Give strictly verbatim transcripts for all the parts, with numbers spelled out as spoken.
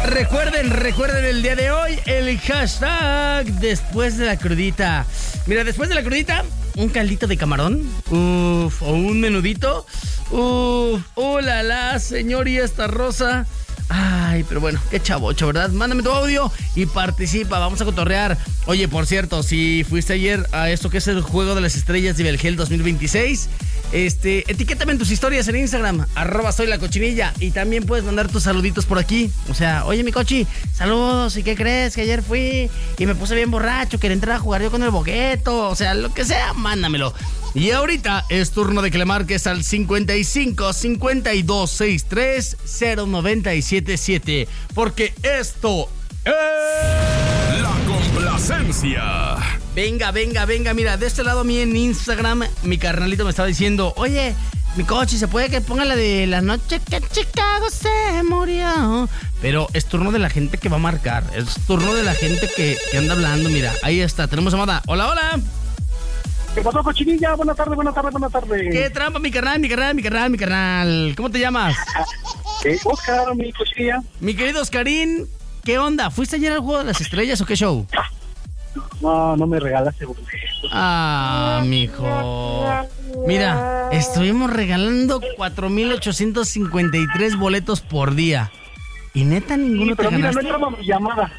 Recuerden, recuerden el día de hoy el hashtag después de la crudita. Mira, después de la crudita, un caldito de camarón, uff, o un menudito, uff, oh la la, señor, y esta rosa. Ay, pero bueno, qué chavocho, ¿verdad? Mándame tu audio y participa, vamos a cotorrear. Oye, por cierto, si fuiste ayer a esto que es el Juego de las Estrellas de Belgel dos mil veintiséis, este, etiquétame en tus historias en Instagram, arroba soy la cochinilla, y también puedes mandar tus saluditos por aquí. O sea, oye, mi cochi, saludos, ¿y qué crees? Que ayer fui y me puse bien borracho, quería entrar a jugar yo con el bogueto, o sea, lo que sea, mándamelo. Y ahorita es turno de que le marques al cincuenta y cinco, cincuenta y dos, sesenta y tres, cero noventa y siete siete, porque esto es La Complacencia. Venga, venga, venga, mira, de este lado a mí en Instagram, mi carnalito me estaba diciendo, oye, mi coche, ¿se puede que ponga la de la noche que Chicago se murió? Pero es turno de la gente que va a marcar, es turno de la gente que, que anda hablando, mira, ahí está, tenemos llamada. Hola, hola. ¿Qué pasó, cochinilla? Buenas tardes, buenas tardes, buenas tardes. ¿Qué trampa, mi carnal, mi carnal, mi carnal, mi carnal? ¿Cómo te llamas? Eh, Oscar, mi cochinilla. Mi querido Oscarín, ¿qué onda? ¿Fuiste ayer al Juego de las Estrellas o qué show? No, no me regalaste boletos. Ah, mijo. Mira, estuvimos regalando cuatro mil ochocientos cincuenta y tres boletos por día. Y neta, ninguno Sí, pero te mira, ganaste. no entraba mi llamada.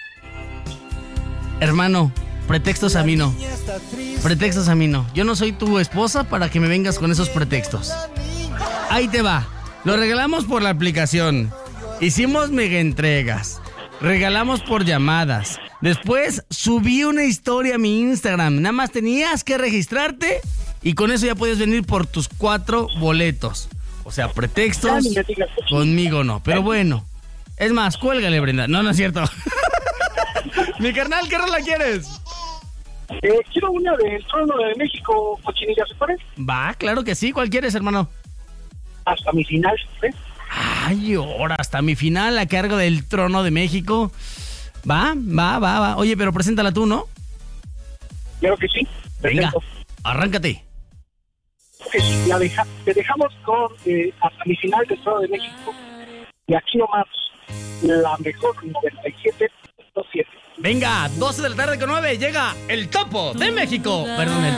Hermano, pretextos a mí no. Pretextos a mí no. Yo no soy tu esposa para que me vengas con esos pretextos. Ahí te va. Lo regalamos por la aplicación. Hicimos mega entregas. Regalamos por llamadas. Después subí una historia a mi Instagram. Nada más tenías que registrarte y con eso ya puedes venir por tus cuatro boletos. O sea, pretextos conmigo no. Pero bueno. Es más, cuélgale, Brenda. No, no es cierto. Mi carnal, ¿qué rola quieres? Eh, quiero una del Trono de México, cochinilla, ¿se parece? Va, claro que sí. ¿Cuál quieres, hermano? Hasta mi final, ¿eh? Ay, ahora hasta mi final a cargo del Trono de México. Va, va, va, va. Oye, pero preséntala tú, ¿no? Claro que sí. Venga, Perfecto. arráncate. Que sí, la deja, te dejamos con eh, hasta mi final del Trono de México. Y aquí nomás, la mejor noventa y siete punto siete. Venga, doce de la tarde con nueve llega el Topo de México. Perdón, el